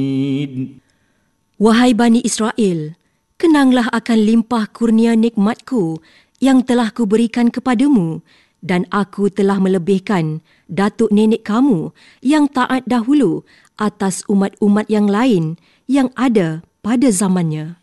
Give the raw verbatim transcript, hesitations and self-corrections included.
Wahai Bani Israel, kenanglah akan limpah kurnia nikmatku yang telah kuberikan kepadamu, dan aku telah melebihkan datuk nenek kamu yang taat dahulu atas umat-umat yang lain yang ada pada zamannya.